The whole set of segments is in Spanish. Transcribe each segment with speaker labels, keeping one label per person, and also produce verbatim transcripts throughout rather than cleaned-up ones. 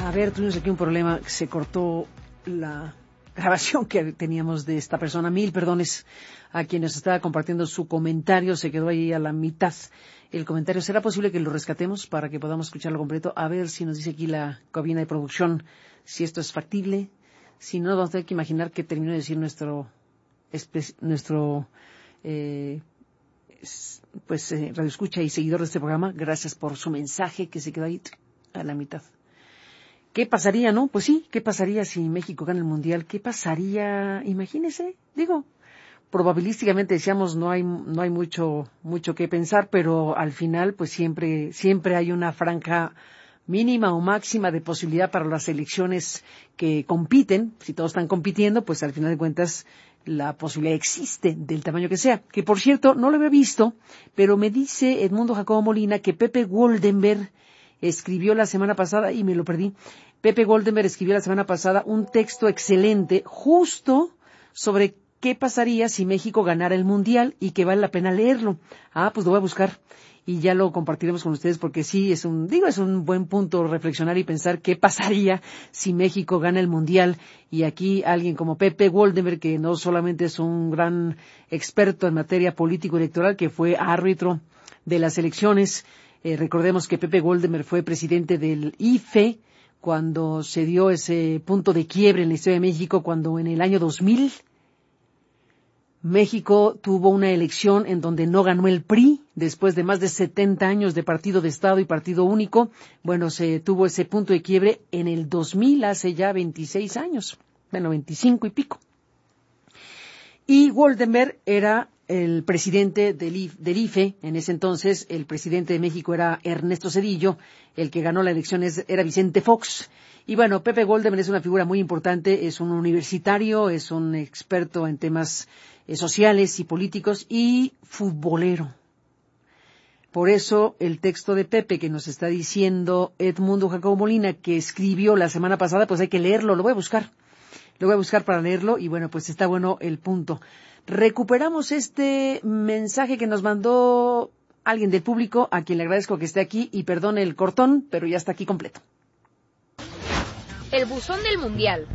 Speaker 1: A ver, tuvimos aquí un problema, se cortó la grabación que teníamos de esta persona. Mil perdones a quienes estaba compartiendo su comentario, se quedó ahí a la mitad el comentario. ¿Será posible que lo rescatemos para que podamos escucharlo completo? A ver si nos dice aquí la cabina de producción si esto es factible. Si no, vamos a tener que imaginar que terminó de decir nuestro nuestro eh, pues eh, radioescucha y seguidor de este programa. Gracias por su mensaje que se quedó ahí a la mitad. ¿Qué pasaría, no? Pues sí, ¿qué pasaría si México gana el Mundial? ¿Qué pasaría? Imagínese, digo, probabilísticamente decíamos no hay no hay mucho mucho que pensar, pero al final pues siempre siempre hay una franja mínima o máxima de posibilidad para las selecciones que compiten. Si todos están compitiendo, pues al final de cuentas la posibilidad existe del tamaño que sea. Que por cierto, no lo había visto, pero me dice Edmundo Jacobo Molina que Pepe Goldenberg escribió la semana pasada, y me lo perdí, Pepe Goldenberg escribió la semana pasada un texto excelente justo sobre qué pasaría si México ganara el Mundial y que vale la pena leerlo. Ah, pues lo voy a buscar y ya lo compartiremos con ustedes porque sí, es un, digo, es un buen punto reflexionar y pensar qué pasaría si México gana el Mundial. Y aquí alguien como Pepe Goldenberg, que no solamente es un gran experto en materia político-electoral, que fue árbitro de las elecciones. Eh, recordemos que Pepe Goldenberg fue presidente del I F E cuando se dio ese punto de quiebre en la historia de México, cuando en el año dos mil México tuvo una elección en donde no ganó el P R I, después de más de setenta años de partido de Estado y partido único. Bueno, se tuvo ese punto de quiebre en el dos mil, hace ya veintiséis años, bueno, veinticinco y pico. Y Goldenberg era el presidente del, I F, del I F E, en ese entonces el presidente de México era Ernesto Zedillo, el que ganó la elección era Vicente Fox. Y bueno, Pepe Goldenberg es una figura muy importante, es un universitario, es un experto en temas eh, sociales y políticos y futbolero. Por eso el texto de Pepe que nos está diciendo Edmundo Jacobo Molina, que escribió la semana pasada, pues hay que leerlo, lo voy a buscar. Lo voy a buscar para leerlo y bueno, pues está bueno el punto. Recuperamos este mensaje que nos mandó alguien del público, a quien le agradezco que esté aquí y perdone el cortón, pero ya está aquí completo.
Speaker 2: El buzón del Mundial.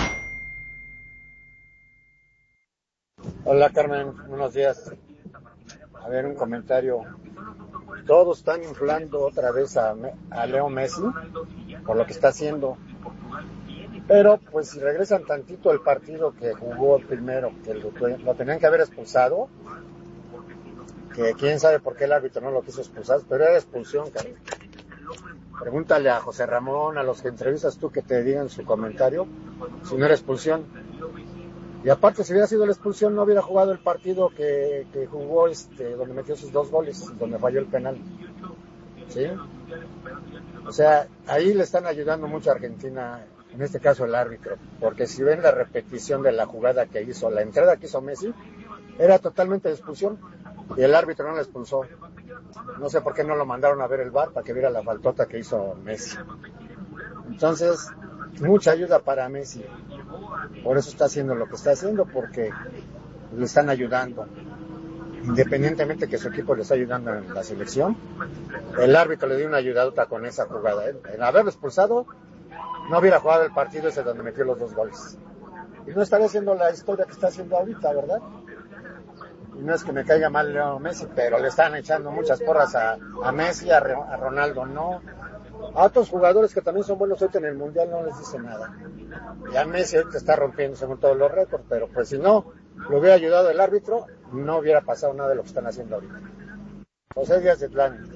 Speaker 3: Hola Carmen, buenos días. A ver, un comentario. Todos están inflando otra vez a, a Leo Messi por lo que está haciendo. Pero, pues, si regresan tantito el partido que jugó el primero, que lo, lo tenían que haber expulsado, que quién sabe por qué el árbitro no lo quiso expulsar, pero era expulsión, Carmen. Pregúntale a José Ramón, a los que entrevistas tú, que te digan su comentario, si no era expulsión. Y aparte, si hubiera sido la expulsión, no hubiera jugado el partido que, que jugó, este, donde metió sus dos goles, donde falló el penal. ¿Sí? O sea, ahí le están ayudando mucho a Argentina, en este caso el árbitro, porque si ven la repetición de la jugada que hizo, la entrada que hizo Messi, era totalmente de expulsión, y el árbitro no la expulsó. No sé por qué no lo mandaron a ver el V A R para que viera la faltota que hizo Messi. Entonces, mucha ayuda para Messi. Por eso está haciendo lo que está haciendo, porque le están ayudando. Independientemente que su equipo le está ayudando en la selección, el árbitro le dio una ayudadota con esa jugada. ¿eh? En haberlo expulsado, no hubiera jugado el partido ese donde metió los dos goles. Y no estaría haciendo la historia que está haciendo ahorita, ¿verdad? Y no es que me caiga mal Leo Messi, pero le están echando muchas porras a, a Messi, a, a Ronaldo, no. A otros jugadores que también son buenos ahorita en el Mundial no les dice nada. Ya Messi ahorita está rompiendo según todos los récords, pero pues si no lo hubiera ayudado el árbitro, no hubiera pasado nada de lo que están haciendo ahorita. José Díaz de Plan.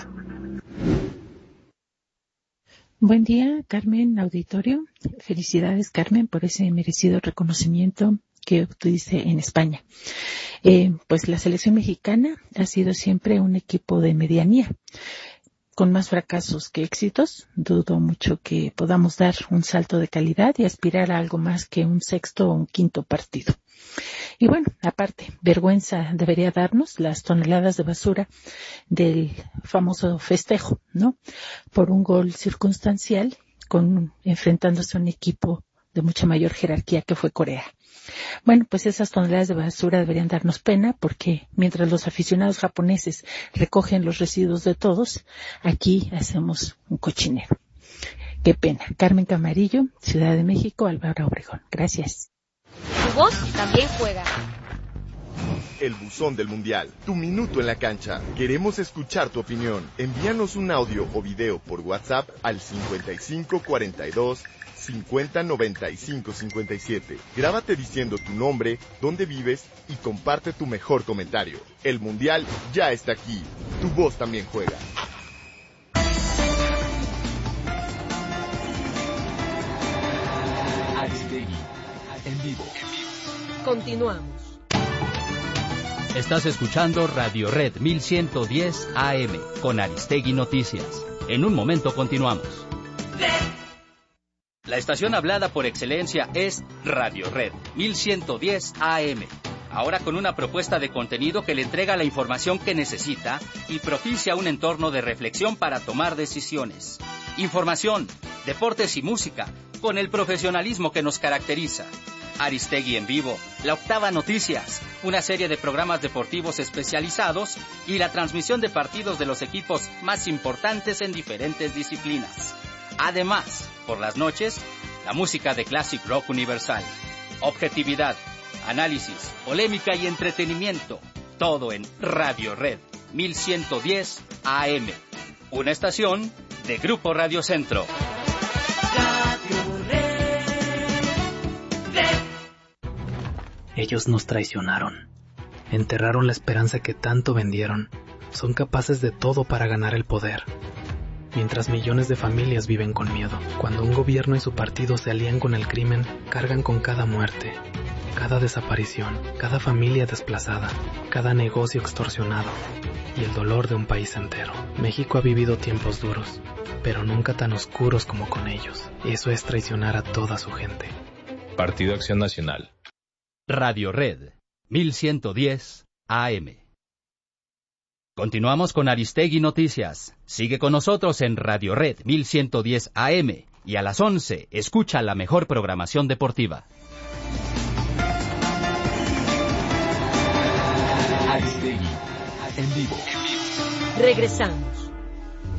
Speaker 4: Buen día, Carmen, auditorio. Felicidades, Carmen, por ese merecido reconocimiento que obtuviste en España. Eh, pues la selección mexicana ha sido siempre un equipo de medianía, con más fracasos que éxitos. Dudo mucho que podamos dar un salto de calidad y aspirar a algo más que un sexto o un quinto partido. Y bueno, aparte, vergüenza debería darnos las toneladas de basura del famoso festejo, ¿no? Por un gol circunstancial, con enfrentándose a un equipo de mucha mayor jerarquía que fue Corea. Bueno, pues esas toneladas de basura deberían darnos pena, porque mientras los aficionados japoneses recogen los residuos de todos, aquí hacemos un cochinero. Qué pena. Carmen Camarillo, Ciudad de México, Álvaro Obregón. Gracias.
Speaker 2: Tu voz también juega.
Speaker 5: El buzón del Mundial, tu minuto en la cancha. Queremos escuchar tu opinión. Envíanos un audio o video por WhatsApp al cincuenta y cinco cuarenta y dos cincuenta noventa y cinco cincuenta y siete. Grábate diciendo tu nombre, dónde vives y comparte tu mejor comentario. El Mundial ya está aquí. Tu voz también juega.
Speaker 6: Aristegui, en vivo.
Speaker 2: Continuamos.
Speaker 6: Estás escuchando Radio Red mil ciento diez A M con Aristegui Noticias. En un momento continuamos. La estación hablada por excelencia es Radio Red mil ciento diez A M. Ahora con una propuesta de contenido que le entrega la información que necesita y propicia un entorno de reflexión para tomar decisiones. Información, deportes y música, con el profesionalismo que nos caracteriza. Aristegui en vivo, La Octava Noticias, una serie de programas deportivos especializados y la transmisión de partidos de los equipos más importantes en diferentes disciplinas. Además, por las noches, la música de Classic Rock Universal. Objetividad, análisis, polémica y entretenimiento. Todo en Radio Red mil ciento diez A M. Una estación de Grupo Radio Centro.
Speaker 7: Ellos nos traicionaron. Enterraron la esperanza que tanto vendieron. Son capaces de todo para ganar el poder. Mientras millones de familias viven con miedo. Cuando un gobierno y su partido se alían con el crimen, cargan con cada muerte, cada desaparición, cada familia desplazada, cada negocio extorsionado y el dolor de un país entero. México ha vivido tiempos duros, pero nunca tan oscuros como con ellos. Eso es traicionar a toda su gente.
Speaker 8: Partido Acción Nacional.
Speaker 6: Radio Red mil ciento diez A M. Continuamos con Aristegui Noticias. Sigue con nosotros en Radio Red mil ciento diez A M y a las once escucha la mejor programación deportiva.
Speaker 8: Aristegui, en vivo.
Speaker 2: Regresamos.